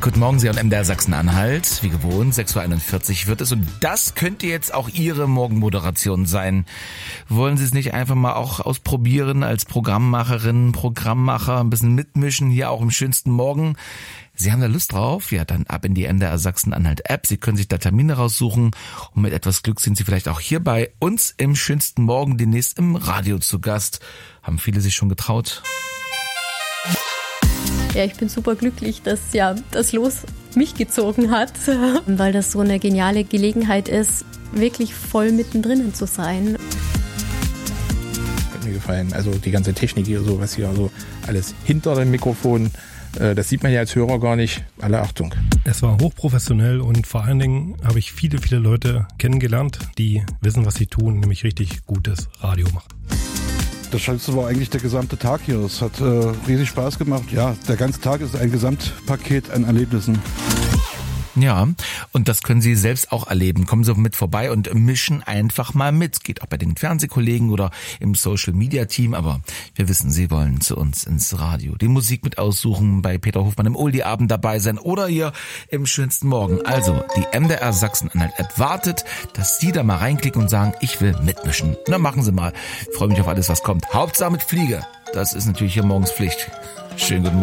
Guten Morgen, Sie haben MDR Sachsen-Anhalt. Wie gewohnt, 6.41 Uhr wird es. Und das könnte jetzt auch Ihre Morgenmoderation sein. Wollen Sie es nicht einfach mal auch ausprobieren als Programmmacherin, Programmmacher, ein bisschen mitmischen, hier auch im schönsten Morgen? Sie haben da Lust drauf? Ja, dann ab in die MDR Sachsen-Anhalt App. Sie können sich da Termine raussuchen und mit etwas Glück sind Sie vielleicht auch hier bei uns im schönsten Morgen demnächst im Radio zu Gast. Haben viele sich schon getraut? Ja, ich bin super glücklich, dass das Los mich gezogen hat, weil das so eine geniale Gelegenheit ist, wirklich voll mittendrin zu sein. Hat mir gefallen, also die ganze Technik hier, so was hier, also alles hinter dem Mikrofon, das sieht man ja als Hörer gar nicht. Alle Achtung. Es war hochprofessionell und vor allen Dingen habe ich viele Leute kennengelernt, die wissen, was sie tun, nämlich richtig gutes Radio machen. Das Schönste war eigentlich der gesamte Tag hier. Es hat riesig Spaß gemacht. Ja, der ganze Tag ist ein Gesamtpaket an Erlebnissen. Ja, und das können Sie selbst auch erleben. Kommen Sie mit vorbei und mischen einfach mal mit. Geht auch bei den Fernsehkollegen oder im Social-Media-Team. Aber wir wissen, Sie wollen zu uns ins Radio. Die Musik mit aussuchen, bei Peter Hofmann im Oldie-Abend dabei sein oder hier im schönsten Morgen. Also, die MDR Sachsen-Anhalt-App wartet, dass Sie da mal reinklicken und sagen, ich will mitmischen. Na, machen Sie mal. Ich freue mich auf alles, was kommt. Hauptsache mit Fliege. Das ist natürlich hier morgens Pflicht. Schönen guten Morgen.